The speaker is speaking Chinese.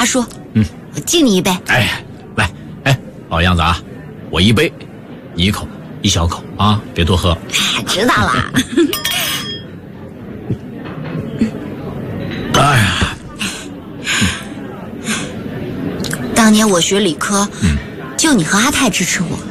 叔，我敬你一杯。 哎，来，哎，老样子啊，我一杯，你一口，一小口啊，别多喝。 知道了。 哎呀， 当年我学理科，就你和阿泰支持我。